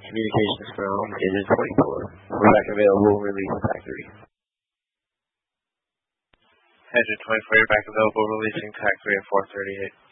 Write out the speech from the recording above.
communications from Agent 24. We're back available, release Tag 3. Agent 24, you're back available, releasing Tag 3 at 4:38.